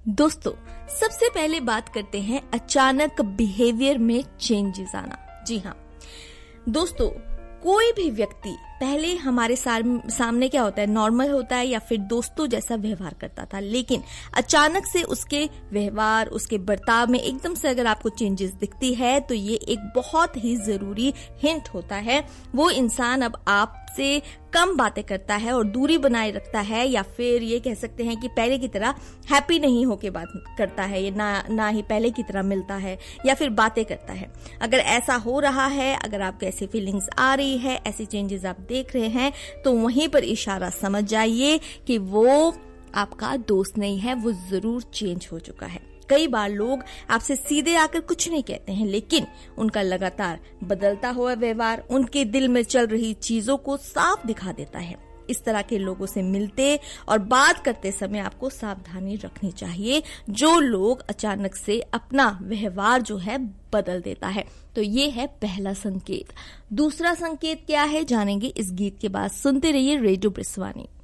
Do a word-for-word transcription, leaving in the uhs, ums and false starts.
दोस्तों, सबसे पहले बात करते हैं अचानक बिहेवियर में चेंजेस आना। जी हाँ दोस्तों, कोई भी व्यक्ति पहले हमारे सामने क्या होता है, नॉर्मल होता है या फिर दोस्तों जैसा व्यवहार करता था, लेकिन अचानक से उसके व्यवहार, उसके बर्ताव में एकदम से अगर आपको चेंजेस दिखती है तो ये एक बहुत ही जरूरी हिंट होता है। वो इंसान अब आपसे कम बातें करता है और दूरी बनाए रखता है, या फिर ये कह सकते हैं कि पहले की तरह हैप्पी नहीं होके बात करता है, ये ना ना ही पहले की तरह मिलता है या फिर बातें करता है। अगर ऐसा हो रहा है, अगर आपको ऐसी फीलिंग्स आ रही है, ऐसी चेंजेस आप देख रहे हैं, तो वहीं पर इशारा समझ जाइए कि वो आपका दोस्त नहीं है, वो जरूर चेंज हो चुका है। कई बार लोग आपसे सीधे आकर कुछ नहीं कहते हैं, लेकिन उनका लगातार बदलता हुआ व्यवहार उनके दिल में चल रही चीजों को साफ दिखा देता है। इस तरह के लोगों से मिलते और बात करते समय आपको सावधानी रखनी चाहिए, जो लोग अचानक से अपना व्यवहार जो है बदल देता है। तो ये है पहला संकेत। दूसरा संकेत क्या है, जानेंगे इस गीत के बाद। सुनते रहिए रेडियो ब्रिस्वानी।